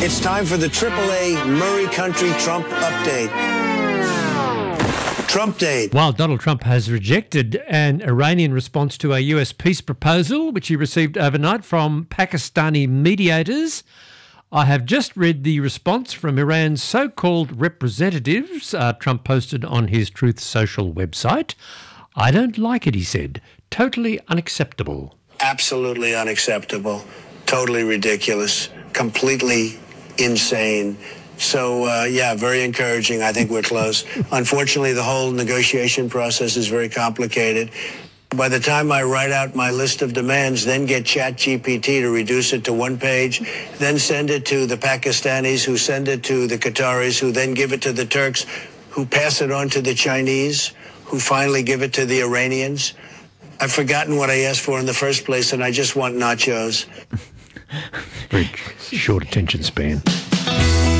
It's time for the AAA Murray Country Trump Update. Trump Date. While Donald Trump has rejected an Iranian response to a US peace proposal, which he received overnight from Pakistani mediators, I have just read the response from Iran's so-called representatives, Trump posted on his Truth Social website. I don't like it, he said. Totally unacceptable. Absolutely unacceptable. Totally ridiculous. Completely insane. So, very encouraging. I think we're close. Unfortunately, the whole negotiation process is very complicated. By the time I write out my list of demands, then get ChatGPT to reduce it to one page, then send it to the Pakistanis, who send it to the Qataris, who then give it to the Turks, who pass it on to the Chinese, who finally give it to the Iranians. I've forgotten what I asked for in the first place, and I just want nachos. Very short attention span.